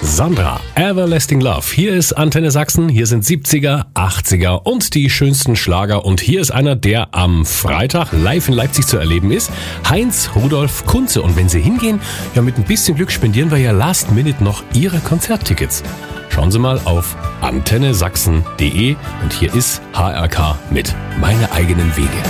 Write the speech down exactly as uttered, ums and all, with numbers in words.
Sandra, Everlasting Love. Hier ist Antenne Sachsen, hier sind siebziger, achtziger und die schönsten Schlager. Und hier ist einer, der am Freitag live in Leipzig zu erleben ist. Heinz Rudolf Kunze. Und wenn Sie hingehen, ja mit ein bisschen Glück spendieren wir ja last minute noch Ihre Konzerttickets. Schauen Sie mal auf antenne sachsen punkt de und hier ist H R K mit Meine eigenen Wege.